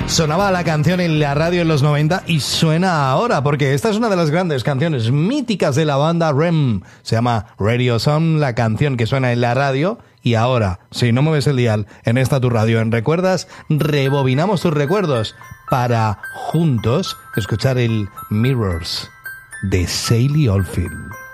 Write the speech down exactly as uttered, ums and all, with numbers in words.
Sonaba la canción en la radio en los noventa y suena ahora, porque esta es una de las grandes canciones míticas de la banda R E M. Se llama Radio Song, la canción que suena en la radio. Y ahora, si no mueves el dial en esta tu radio en Recuerdas, rebobinamos tus recuerdos para juntos escuchar el Mirrors de Sally Oldfield.